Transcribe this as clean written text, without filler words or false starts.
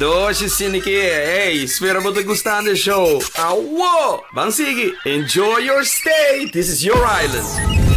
Doce Siniki, hey, espero mo gustando the show. Awo! Bang sige, enjoy your stay. This is your island.